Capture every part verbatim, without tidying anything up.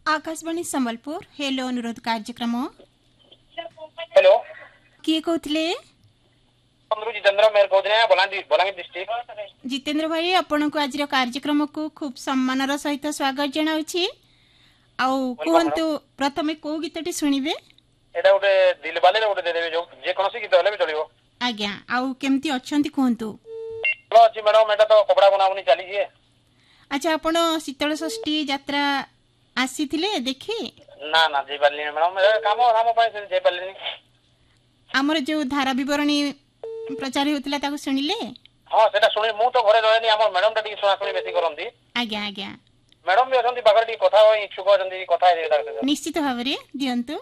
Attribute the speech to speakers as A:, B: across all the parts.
A: Akashvani Sambalpur hello अनुरोध कार्यक्रम
B: hello
A: किए कहते
B: जितेंद्र मेहर कहते बलांगीर बलांगीर डिस्ट्रिक्ट
A: जितेंद्र भाई आपण को आज कार्यक्रम को खूब सम्मान सहित स्वागत जनाऊँगी आउ कहतु प्रथमे को गीतटी शुणिबे
B: एटा गोटे दिलवाले गोटे देदेबे जो जे कोनोसी गीत हेले भी चलिबो
A: आज्ञा आउ केमती अछंती कहतु
B: भलो अछि मैडम एटा तो कपड़ा बनावनी चली जे
A: अच्छा आपण शीतल षष्ठी यात्रा आसीथिले देखि
B: ना ना जे पारली मैडम काम काम पाए जे पारली
A: हमर जो धारा विवरणी प्रचार होतला ताको सुनिले
B: हां सेटा सुनि मु तो घरे रहनी हमर मैडम टा टी सुना सुनी बेसी करंती
A: आज्ञा आज्ञा
B: मैडम भी अछंती बागर टी कथा होई इच्छुक अछंती कथा हे देता
A: निश्चित भाबरे दियंतु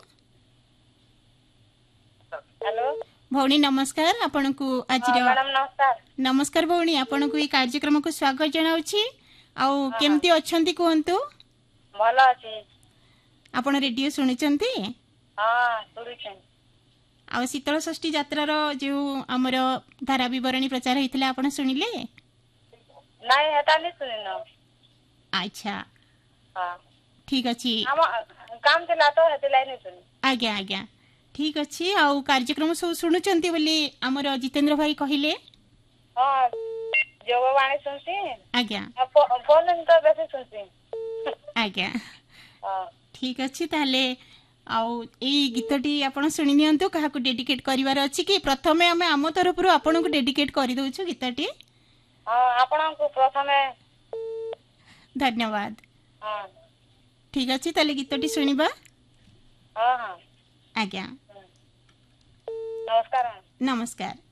C: हेलो
A: भौणी नमस्कार आपण को आज
C: मैडम नमस्कार
A: नमस्कार भौणी आपण को ई कार्यक्रम को स्वागत जनाउछि आउ केमती अछंती कहंतु
C: भलो अछि
A: आपण रेडियो सुनिचंती
C: हां सुनिछन
A: आ शीतल षष्ठी यात्रार जो आमर धारा विवरणी प्रचार होता आपड़ शुणिले
C: नहीं हेता नहीं सुनिनो
A: अच्छा
C: हां
A: ठीक अछि
C: हम काम चला तो हेते लाई नहीं सुनी
A: आज्ञा आज्ञा ठीक अछि आ कार्यक्रम सब सुनुचंती बोली आमर जितेंद्र भाई कहिले
C: हां जोगवाणी सुनसी
A: आज्ञा
C: फोन तो बेसी सुनसी
A: आज्ञा
C: हां
A: ठीक अछि ताले आउ ए गीतटी आपण सुनि नियंतु काहा को डेडिकेट करिवार अछि कि प्रथमे हमें आम तरफ रु आपण को डेडिकेट करि दउछु गीतटी
C: हां आपण को प्रथमे
A: धन्यवाद
C: हां
A: ठीक अछि ताले गीतटी सुनिबा
C: हां हां
A: आज्ञा
C: नमस्कार
A: नमस्कार।